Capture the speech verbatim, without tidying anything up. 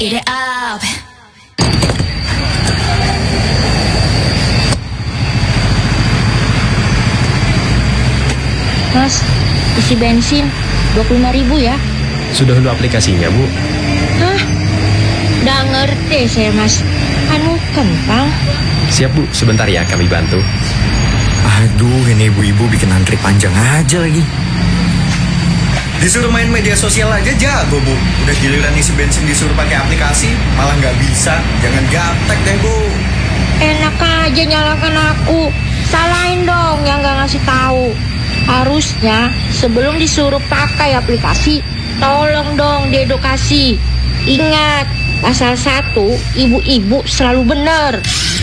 Eat it up. Mas, isi bensin dua puluh lima ribu ya. Sudah lu aplikasinya, Bu? Hah? Nggak ngerti saya, Mas. Anu kentang. Siap, Bu. Sebentar ya, kami bantu. Aduh, ini ibu-ibu bikin antri panjang aja lagi. Disuruh main media sosial aja jago, Bu. Udah giliran isi bensin disuruh pakai aplikasi, malah nggak bisa. Jangan gaptek deh, Bu. Enak aja nyalakan aku. Salahin dong yang nggak ngasih tahu. Harusnya sebelum disuruh pakai aplikasi, tolong dong diedukasi. Ingat, pasal satu, ibu-ibu selalu benar.